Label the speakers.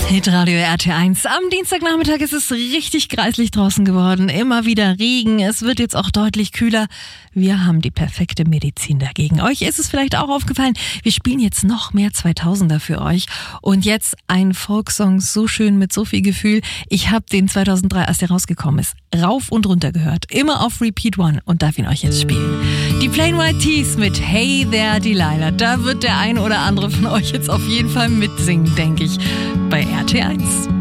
Speaker 1: Hitradio RT1. Am Dienstagnachmittag ist es richtig kreislich draußen geworden. Immer wieder Regen. Es wird jetzt auch deutlich kühler. Wir haben die perfekte Medizin dagegen. Euch ist es vielleicht auch aufgefallen. Wir spielen jetzt noch mehr 2000er für euch. Und jetzt ein Folksong, so schön mit so viel Gefühl. Ich habe den 2003, als der rausgekommen ist, rauf und runter gehört. Immer auf Repeat One und darf ihn euch jetzt spielen. Die Plain White T's mit Hey There Delilah. Da wird der eine oder andere von euch jetzt auf jeden Fall mitsingen, denke ich. Bei RT1.